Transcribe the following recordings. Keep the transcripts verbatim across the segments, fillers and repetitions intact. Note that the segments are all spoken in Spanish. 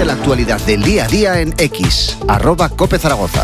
Sigue la actualidad del día a día en X, arroba Cope Zaragoza.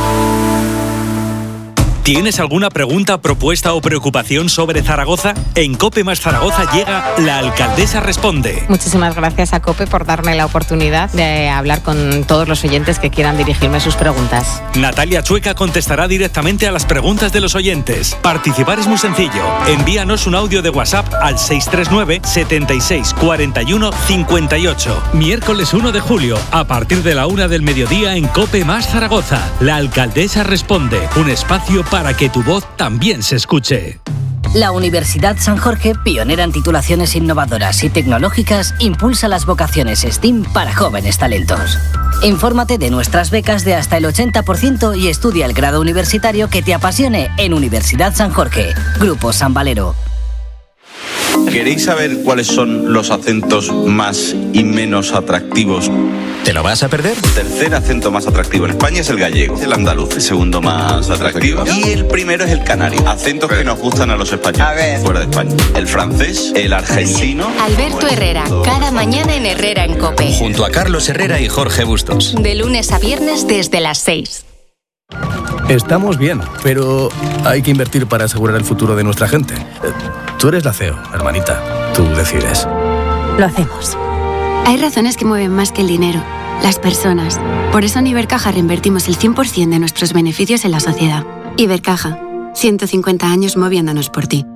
¿Tienes alguna pregunta, propuesta o preocupación sobre Zaragoza? En COPE más Zaragoza llega La Alcaldesa Responde. Muchísimas gracias a COPE por darme la oportunidad de hablar con todos los oyentes que quieran dirigirme sus preguntas. Natalia Chueca contestará directamente a las preguntas de los oyentes. Participar es muy sencillo. Envíanos un audio de WhatsApp al seis tres nueve, setenta y seis, cuarenta y uno, cincuenta y ocho. Miércoles uno de julio, a partir de la una del mediodía en COPE más Zaragoza. La Alcaldesa Responde, un espacio para para que tu voz también se escuche. La Universidad San Jorge, pionera en titulaciones innovadoras y tecnológicas, impulsa las vocaciones STEAM para jóvenes talentos. Infórmate de nuestras becas de hasta el ochenta por ciento y estudia el grado universitario que te apasione en Universidad San Jorge. Grupo San Valero. ¿Queréis saber cuáles son los acentos más y menos atractivos? ¿Te lo vas a perder? El tercer acento más atractivo en España es el gallego, el andaluz, el segundo más atractivo, y el primero es el canario. Acentos que nos gustan a los españoles fuera de España. El francés, el argentino. Alberto Herrera, cada mañana en Herrera en COPE. Junto a Carlos Herrera y Jorge Bustos. De lunes a viernes desde las seis. Estamos bien, pero hay que invertir para asegurar el futuro de nuestra gente. Tú eres la C E O, hermanita. Tú decides. Lo hacemos. Hay razones que mueven más que el dinero. Las personas. Por eso en Ibercaja reinvertimos el cien por ciento de nuestros beneficios en la sociedad. Ibercaja. ciento cincuenta años moviéndonos por ti.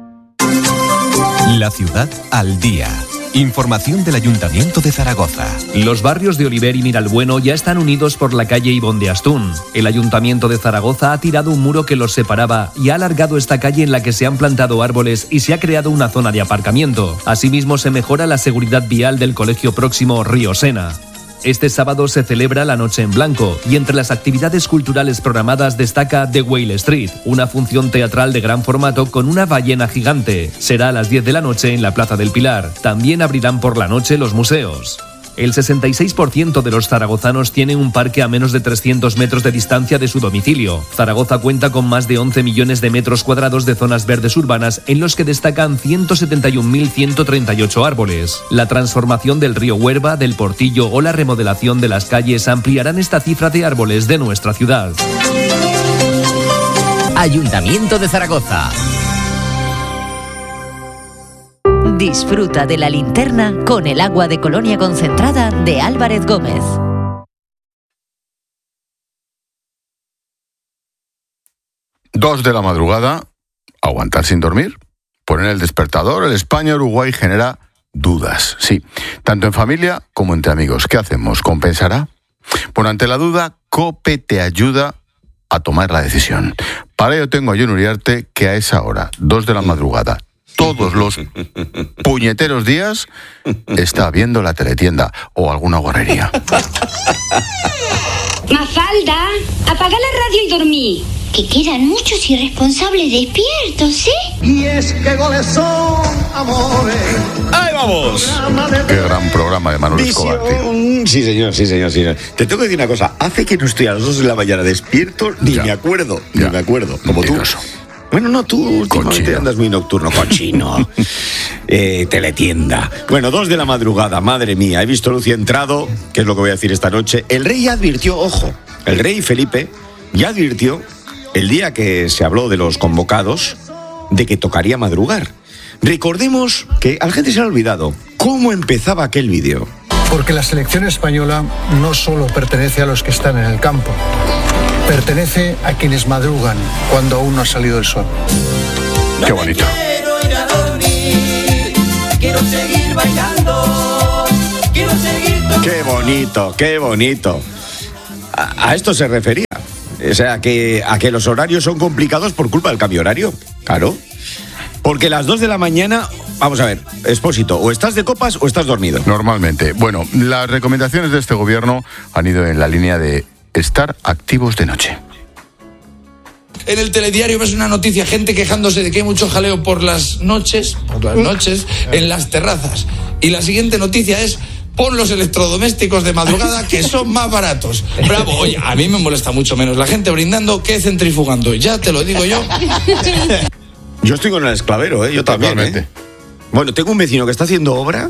La ciudad al día. Información del Ayuntamiento de Zaragoza. Los barrios de Oliver y Miralbueno ya están unidos por la calle Ibón de Astún. El Ayuntamiento de Zaragoza ha tirado un muro que los separaba y ha alargado esta calle en la que se han plantado árboles y se ha creado una zona de aparcamiento. Asimismo, se mejora la seguridad vial del colegio próximo Río Sena. Este sábado se celebra la Noche en Blanco y entre las actividades culturales programadas destaca The Whale Street, una función teatral de gran formato con una ballena gigante. Será a las diez de la noche en la Plaza del Pilar. También abrirán por la noche los museos. El sesenta y seis por ciento de los zaragozanos tienen un parque a menos de trescientos metros de distancia de su domicilio. Zaragoza cuenta con más de once millones de metros cuadrados de zonas verdes urbanas en los que destacan ciento setenta y un mil ciento treinta y ocho árboles. La transformación del río Huerva, del Portillo o la remodelación de las calles ampliarán esta cifra de árboles de nuestra ciudad. Ayuntamiento de Zaragoza. Disfruta de la linterna con el agua de Colonia concentrada de Álvarez Gómez. Dos de la madrugada, aguantar sin dormir, poner el despertador, el España-Uruguay genera dudas, sí, tanto en familia como entre amigos. ¿Qué hacemos? ¿Compensará? Bueno, ante la duda, COPE te ayuda a tomar la decisión. Para ello tengo a Jon Uriarte, que a esa hora, dos de la madrugada, todos los puñeteros días, está viendo la teletienda o alguna guarrería. Mafalda, apaga la radio y dormí. Que quedan muchos irresponsables despiertos, ¿eh? Y es que goles son amores. ¡Ahí vamos! Qué gran programa de Manuel Escobar, tío. Sí, señor, sí, señor, sí, señor. Te tengo que decir una cosa. Hace que no estoy a las dos de la mañana despierto, ni ya, me acuerdo, ya. ni me acuerdo. Como tú. Bueno, no, tú últimamente cochino. Andas muy nocturno, cochino. eh, teletienda. Bueno, dos de la madrugada, madre mía. He visto luz y entrado, que es lo que voy a decir esta noche. El rey ya advirtió, ojo, el rey Felipe ya advirtió el día que se habló de los convocados de que tocaría madrugar. Recordemos que a la gente se le ha olvidado cómo empezaba aquel vídeo. Porque la selección española no solo pertenece a los que están en el campo, pertenece a quienes madrugan cuando aún no ha salido el sol. Qué bonito. Quiero ir a dormir, quiero seguir bailando, quiero seguir tocando. Qué bonito, qué bonito. A, a esto se refería. O sea, que, a que los horarios son complicados por culpa del cambio horario. Claro. Porque las dos de la mañana, vamos a ver, Expósito, o estás de copas o estás dormido. Normalmente. Bueno, las recomendaciones de este gobierno han ido en la línea de estar activos de noche. En el telediario ves una noticia, gente quejándose de que hay mucho jaleo por las noches, por las noches, en las terrazas. Y la siguiente noticia es: pon los electrodomésticos de madrugada que son más baratos. Bravo. Oye, a mí me molesta mucho menos la gente brindando que centrifugando. Ya te lo digo yo. Yo estoy con el esclavero, ¿eh? Yo también, ¿eh? Bueno, tengo un vecino que está haciendo obra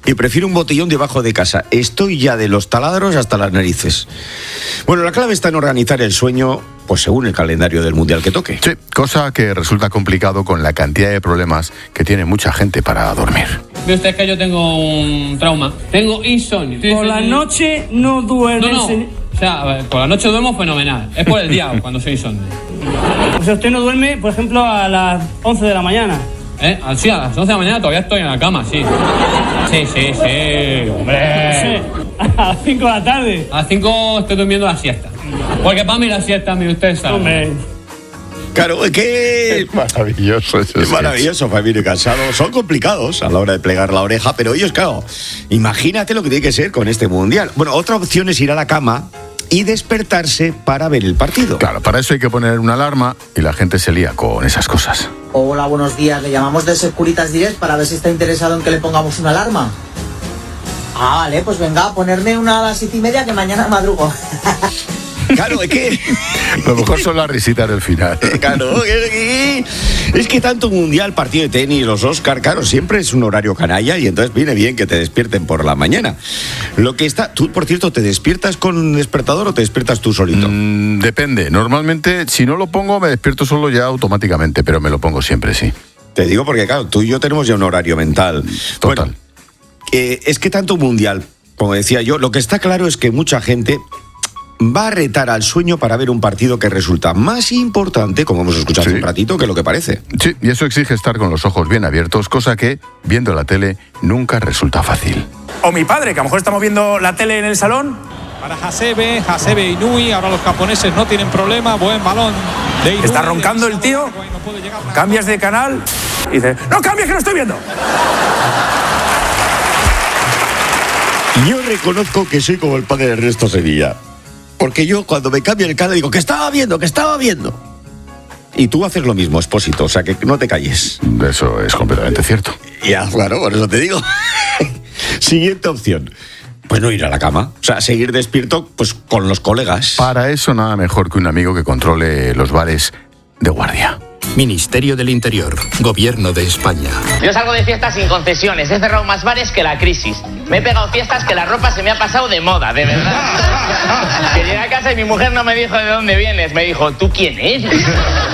y prefiero un botellón debajo de casa. Estoy ya de los taladros hasta las narices. Bueno, la clave está en organizar el sueño, pues según el calendario del mundial que toque. Sí, cosa que resulta complicado con la cantidad de problemas que tiene mucha gente para dormir. Ve usted que yo tengo un trauma. Tengo insomnio. Por la noche no duerme. No, no. O sea, a ver, por la noche duermo fenomenal. Es por el día cuando soy insomnio. O sea, usted no duerme, por ejemplo, a las once de la mañana. ¿Eh? Sí, a las once de la mañana todavía estoy en la cama, sí. Sí, sí, sí, hombre. Sí. A las cinco de la tarde. A las cinco estoy durmiendo la siesta. Porque para mí la siesta, mire usted, sabe. Hombre. Claro, es que... Es maravilloso eso. Es maravilloso, Familia Cansado. Son complicados a la hora de plegar la oreja, pero ellos, claro, imagínate lo que tiene que ser con este mundial. Bueno, otra opción es ir a la cama y despertarse para ver el partido. Claro, para eso hay que poner una alarma y la gente se lía con esas cosas. Hola, buenos días. Le llamamos de Securitas Direct para ver si está interesado en que le pongamos una alarma. Ah, vale, pues venga, a ponerme una a las siete y media que mañana madrugo. Claro, es que... Lo mejor son las risitas del final. Claro, es que tanto mundial, partido de tenis, los Oscar, claro, siempre es un horario canalla y entonces viene bien que te despierten por la mañana. Lo que está... Tú, por cierto, ¿te despiertas con un despertador o te despiertas tú solito? Mm, depende. Normalmente, si no lo pongo, me despierto solo ya automáticamente, pero me lo pongo siempre, sí. Te digo porque, claro, tú y yo tenemos ya un horario mental. Total. Bueno, eh, es que tanto mundial, como decía yo, lo que está claro es que mucha gente va a retar al sueño para ver un partido que resulta más importante, como hemos escuchado hace un ratito, que lo que parece. Sí, y eso exige estar con los ojos bien abiertos, cosa que, viendo la tele, nunca resulta fácil. O mi padre, que a lo mejor estamos viendo la tele en el salón. Para Hasebe, Hasebe Inui, ahora los japoneses no tienen problema, buen balón de Inui. Está roncando el tío, cambias de canal y dices, ¡no cambies que lo estoy viendo! Yo reconozco que soy como el padre de Ernesto Sevilla. Porque yo cuando me cambio el canal digo que estaba viendo, que estaba viendo. Y tú haces lo mismo, Expósito, o sea que no te calles. Eso es completamente cierto. Ya, claro, por eso te digo. Siguiente opción. Pues no ir a la cama. O sea, seguir despierto pues con los colegas. Para eso nada mejor que un amigo que controle los bares de guardia. Ministerio del Interior, Gobierno de España. Yo salgo de fiestas sin concesiones, he cerrado más bares que la crisis. Me he pegado fiestas que la ropa se me ha pasado de moda, de verdad. Que llegué a casa y mi mujer no me dijo de dónde vienes, me dijo, ¿tú quién eres?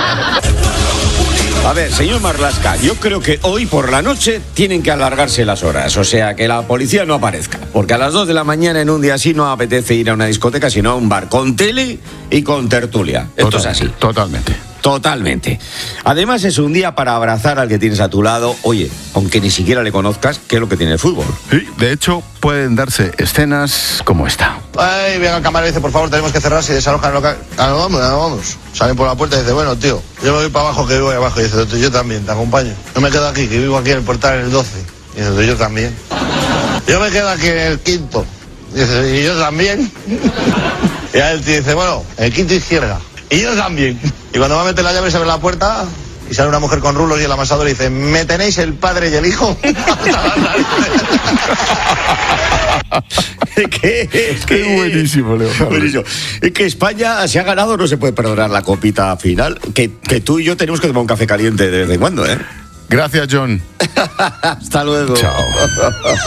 A ver, señor Marlaska, yo creo que hoy por la noche tienen que alargarse las horas, o sea, que la policía no aparezca, porque a las dos de la mañana en un día así no apetece ir a una discoteca, sino a un bar con tele y con tertulia. Esto Total, es así. Totalmente. Totalmente. Además es un día para abrazar al que tienes a tu lado, oye, aunque ni siquiera le conozcas, ¿qué es lo que tiene el fútbol? Sí, de hecho, pueden darse escenas como esta. Ay, venga el camarero y dice, por favor, tenemos que cerrar si desalojan el local. Ah, no vamos, no vamos. Salen por la puerta y dice, bueno, tío, yo me voy para abajo, que vivo ahí abajo. Y dice, yo también, te acompaño. Yo me quedo aquí, que vivo aquí en el portal en el doce. Y dice, yo también. Yo me quedo aquí en el quinto. Y dice, y yo también. Y a él te dice, bueno, en el quinto izquierda. Y yo también. Y cuando va a meter la llave se abre la puerta y sale una mujer con rulos y el amasador y dice, ¿me tenéis el padre y el hijo? ¿Qué? Es que Qué buenísimo, Leo. Buenísimo. Es que España se ha ganado, no se puede perdonar la copita final. Que, que tú y yo tenemos que tomar un café caliente de vez en cuando, ¿eh? Gracias, John. Hasta luego. Chao.